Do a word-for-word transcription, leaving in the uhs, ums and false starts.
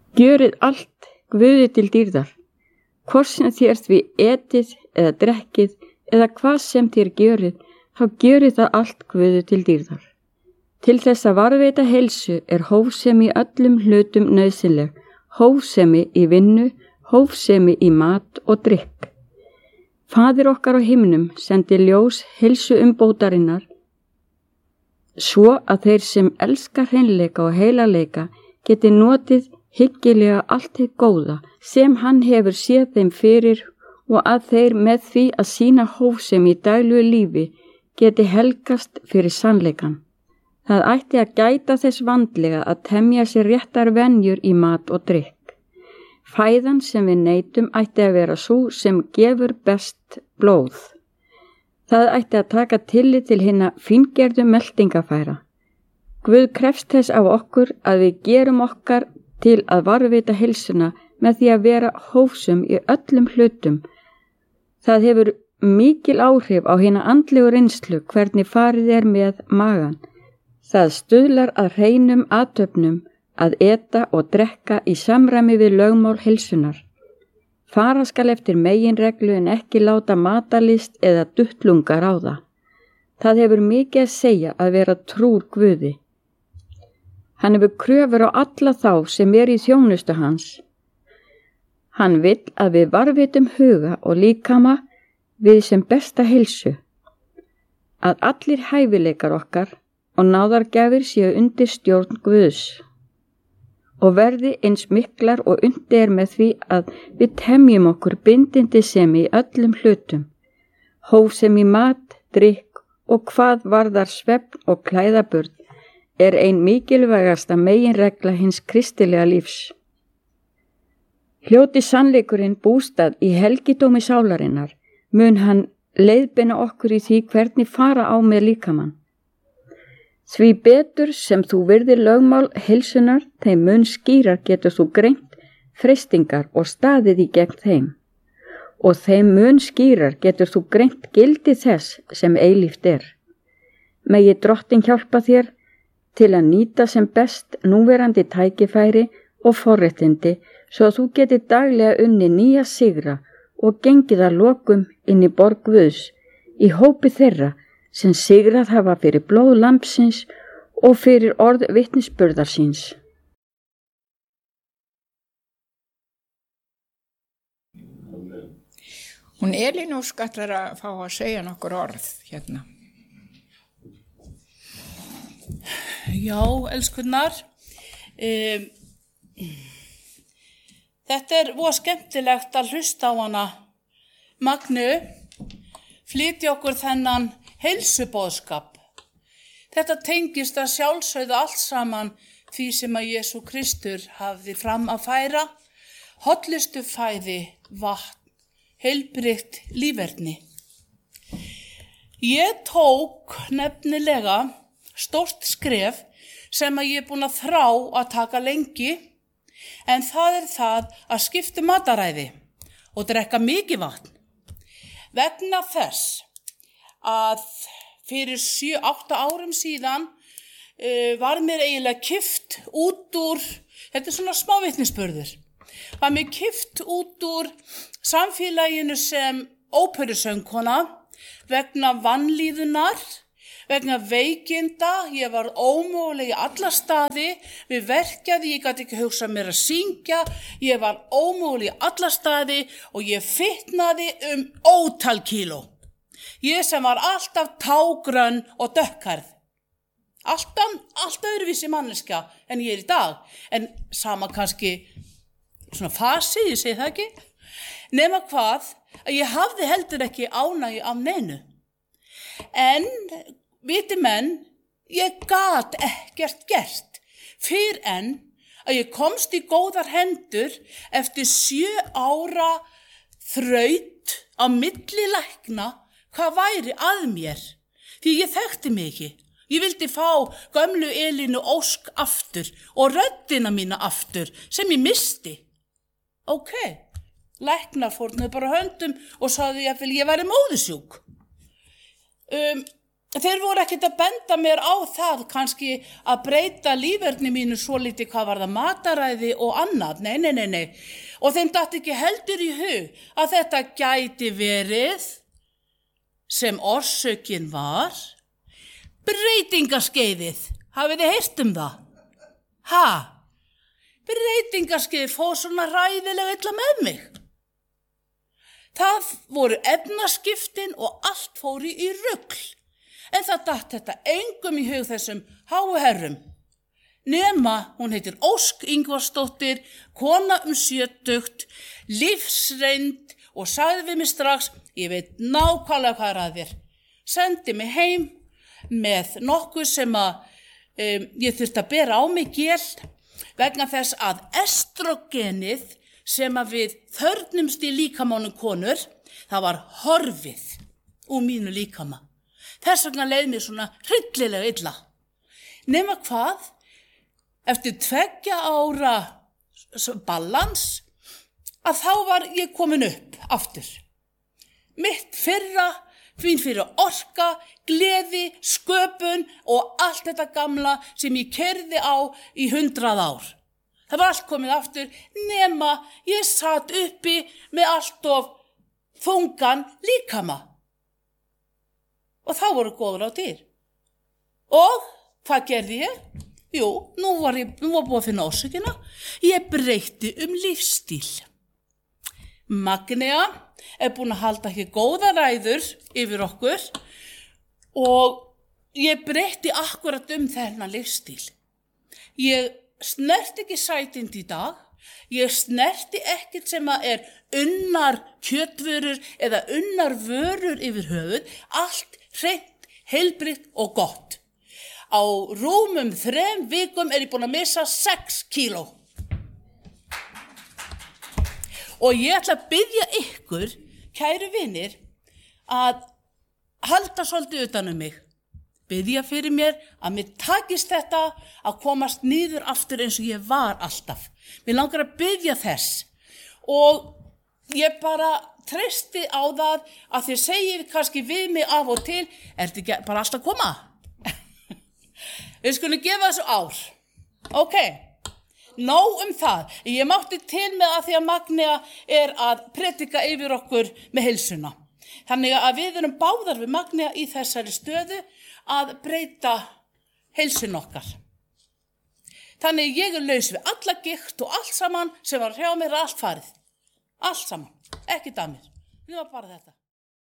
Gjörið allt Guði til dýrðar, hvort sem þér því etið eða drekkið eða hvað sem þér gjörið, þá gjörið það allt Guði til dýrðar. Til þess að varðveita heilsu er hófsemi í öllum hlutum nauðsynleg, hófsemi í vinnu, hófsemi í mat og drykk. Faðir okkar á himnum sendi ljós heilsu umbótarinnar, svo að þeir sem elska hreinleika og heilagleika geti notið hyggilega allt hið góða sem hann hefur séð þeim fyrir og að þeir með því að sýna hófsemi í daglegu lífi geti helgast fyrir sannleikann. Það ætti að gæta þess vandlega að temja sér réttar venjur í mat og drykk. Fæðan sem við neytum ætti að vera sú sem gefur best blóð. Það ætti að taka tillit til hinna fíngerðu meltingafæra. Guð krefst þess af okkur að við gerum okkar til að varðveita heilsuna með því að vera hófsum í öllum hlutum. Það hefur mikil áhrif á hina andlegu reynslu hvernig farið er með magan. Það stuðlar að hreinum athöfnum að eta og drekka í samræmi við lögmál heilsunar. Fara skal eftir meginreglu en ekki láta matarlist eða duttlunga ráða. Það hefur mikið að segja að vera trúr Guði. Hann hefur kröfur á alla þá sem er í þjónustu hans. Hann vill að við varðvitum huga og líkama við sem besta heilsu. Að allir hæfileikar okkar og náðargjafir séu undir stjórn Guðs og verði eins miklar og undir er með því að við temjum okkur bindindi sem í öllum hlutum, hófsem í mat, drykk og hvað varðar svefn og klæðaburð er ein mikilvægasta meginregla hins kristilega lífs. Hljóti sannleikurinn bústað í helgidómi sálarinnar, mun hann leiðbeina okkur í því hvernig fara á með líkamann. Því betur sem þú virðir lögmál heilsunar, þeim mun skýrar getur þú greint freistingar og staðið í gegn þeim. Og þeim mun skýrar getur þú greint gildi þess sem eilíft er. Megi Drottinn hjálpa þér til að nýta sem best núverandi tækifæri og forréttindi svo að þú getur daglega unni nýja sigra og gengið að lokum inn í borg Guðs í hópi þeirra sem sigrað hafa fyrir blóð lambsins og fyrir orð vitnisburðar síns. Hún Elín Ósk ætlar að fá að segja nokkur orð hérna. Já, elskunnar. Um, þetta er voða skemmtilegt að hlusta á hana Magnu flytja okkur þennan heilsuboðskap. Þetta tengist að sjálfsögðu allt saman því sem að Jesú Kristur hafði fram að færa, hollustu fæði, vatn, heilbrigt líferni. Ég tók nefnilega stórt skref sem að ég er búin að þrá að taka lengi, en það er það að skipta mataræði og drekka mikið vatn. Vegna þess að fyrir sjö, átta árum síðan uh, var mér eiginlega kippt út úr, þetta er svona smá vitnisburður, var mér kippt út úr samfélaginu sem óperusöngkona vegna vanlíðunar, vegna veikinda, ég var ómöguleg í alla staði, við verkjaði, ég gat ekki hugsað mér að syngja, ég var ómöguleg í alla staði og ég fitnaði um ótal kíló. Ég sem var alltaf tágrönn og dökkhærð. Alltaf, alltaf öðruvísi manneskja en ég er í dag. En sama kannski svona fasi, ég segi það ekki. Nema hvað, að ég hafði heldur ekki ánægju af neinu. En, viti menn, ég gat ekkert gert. Fyrr en að ég komst í góðar hendur eftir sjö ára þraut á milli lækna hvað væri að mér, því ég þekkti mig ekki. Ég vildi fá gömlu Elínu Ósk aftur og röddina mína aftur sem ég misti. Ok, læknar fórnuðu bara höndum og sagði ég að ég væri móðusjúk. Um, þeir voru ekkert að benda mér á það kannski að breyta líferni mínu svo lítið hvað var það mataræði og annað. Nei, nei, nei, nei. Og þeim datt ekki heldur í hug að þetta gæti verið sem orsökin var breytingaskeiðið. Hafið þið heyrt um það? Ha? Breytingaskeiðið fór svona ræðilega illa með mig. Það voru efnaskiptin og allt fóri í rugl. En það datt þetta engum í hug þessum háu herrum. Nema, hún heitir Ósk Ingvarsdóttir, kona um sjötugt, lífsreynd og sagði við mig strax, ég veit nákvæmlega hvað er að þér. Sendi mig heim með nokkuð sem að um, ég þurfti að bera á mig gél vegna þess að estrogenið sem að við þörnumst í líkamánum konur, það var horfið úr mínu líkama. Þess vegna leið mér svona hryllilega illa. Nema hvað, eftir tveggja ára balans, að þá var ég komin upp aftur. Mitt fyrra, fín fyrir orka, gleði, sköpun og allt þetta gamla sem ég keyrði á í hundrað ár. Það var allt komið aftur, nema ég satt uppi með allt of þungan líkama. Og þá voru góður á dyr. Og hvað gerði ég? Jú, nú var ég nú var búið að finna orsökina. Ég breytti um lífstíl. Magnea er búin að halda ekki góða ræður yfir okkur og ég breytti akkurat um þennan lífstíl. Ég snerti ekki sætind í dag. Ég snerti ekkert sem að er unnar kjötvörur eða unnar vörur yfir höfuð. Allt hreint, heilbrigt og gott. Á rúmum þrem vikum er ég búin að missa sex kíló. Og ég ætla að biðja ykkur, kæru vinir, að halda svolítið utan um mig. Biðja fyrir mér að mér takist þetta að komast niður aftur eins og ég var alltaf. Mér langar að biðja þess og ég bara treysti á það að þið segir kannski við mig af og til, er þetta ekki bara alltaf að koma? Við skulum gefa þessu ár. Ok, nóg um það. Ég mátti til með að því að Magnea er að predika yfir okkur með heilsuna. Þannig að við erum báðar við Magnea í þessari stöðu að breyta heilsun okkar. Þannig ég er laus við alla gikt og allt saman sem var hjá mér allt farið. Allt saman, ekki að mér. Við var bara þetta.